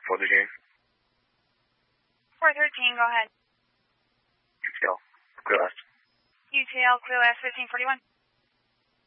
413. 413, go ahead. UTL, clear last. UTL, clear last 1541.